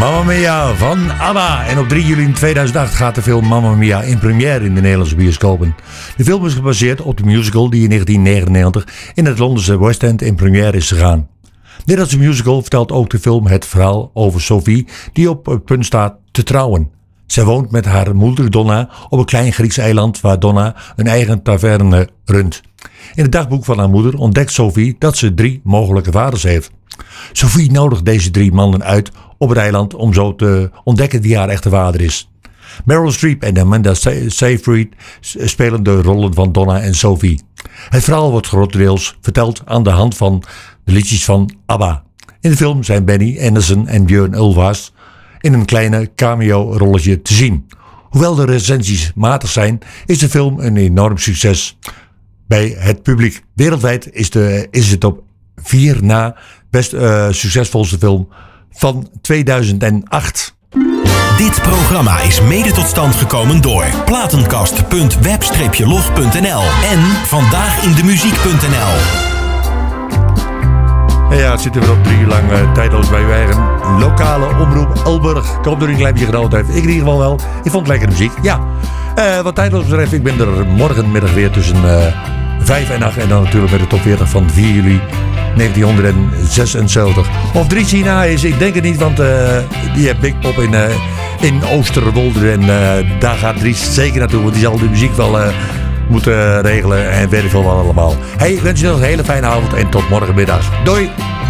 Mamma Mia van ABBA. En op 3 juli 2008 gaat de film Mamma Mia in première in de Nederlandse bioscopen. De film is gebaseerd op de musical die in 1999 in het Londense West End in première is gegaan. Net als de musical vertelt ook de film het verhaal over Sophie die op het punt staat te trouwen. Zij woont met haar moeder Donna op een klein Grieks eiland waar Donna een eigen taverne runt. In het dagboek van haar moeder ontdekt Sophie dat ze 3 mogelijke vaders heeft. Sophie nodigt deze 3 mannen uit op het eiland om zo te ontdekken wie haar echte vader is. Meryl Streep en Amanda Seyfried spelen de rollen van Donna en Sophie. Het verhaal wordt grotendeels verteld aan de hand van de liedjes van ABBA. In de film zijn Benny Andersson en Björn Ulvaeus in een kleine cameo-rolletje te zien. Hoewel de recensies matig zijn, is de film een enorm succes bij het publiek. Wereldwijd is het op 4 na best succesvolste film van 2008. Dit programma is mede tot stand gekomen door platenkast.web-log.nl en vandaagindemuziek.nl. Ja, het zit er weer op 3 uur lang tijdloos bij uw eigen lokale omroep Elburg. Ik hoop dat u een klein beetje genoten heeft. Ik in ieder geval wel. Ik vond het lekker muziek. Ja, wat tijdloos betreft, ik ben er morgenmiddag weer tussen 5 en 8. En dan natuurlijk met de top 40 van 4 juli 1976. Of Dries hierna is, ik denk het niet, want die heeft Big Pop in Oosterwolde. En daar gaat Dries zeker naartoe, want die zal de muziek wel moeten regelen en weet ik veel wat allemaal. Hey, ik wens je nog een hele fijne avond en tot morgenmiddag. Doei!